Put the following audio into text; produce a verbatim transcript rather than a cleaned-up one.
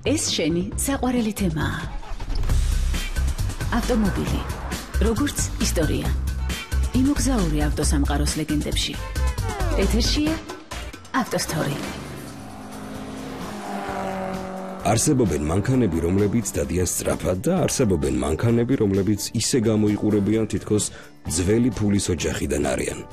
ეს შენი საყვარელი თემაა. ავტომობილი, როგორც ისტორია. იმოგზაური ავტოსამყაროს ლეგენდებში. ეთერშია ავტოსტორი. არსებობენ მანქანები, რომლებიც დადიან სწრაფად და არსებობენ მანქანები, რომლებიც ისე გამოიყურებიან, თითქოს ძველი ფულის ოჯახიდან არიან.